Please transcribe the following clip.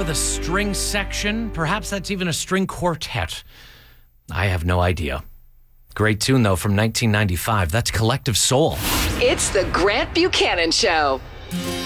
with a string section. Perhaps that's even a string quartet. I have no idea. Great tune, though, from 1995. That's Collective Soul. It's the Grant Buchanan Show.